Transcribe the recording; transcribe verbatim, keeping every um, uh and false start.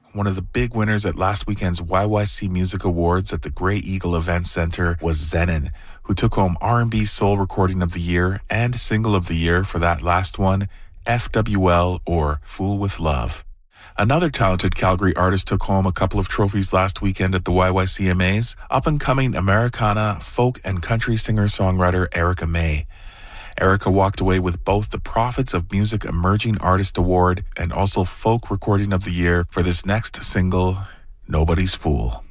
One of the big winners at last weekend's Y Y C Music Awards at the Grey Eagle Event Center was Zenon, who took home R and B Soul Recording of the Year and Single of the Year for that last one, F W L, or Fool with Love. Another talented Calgary artist took home a couple of trophies last weekend at the Y Y C M As, up-and-coming Americana, folk, and country singer-songwriter Erica May. Erica walked away with both the Prophets of Music Emerging Artist Award and also Folk Recording of the Year for this next single, Nobody's Fool.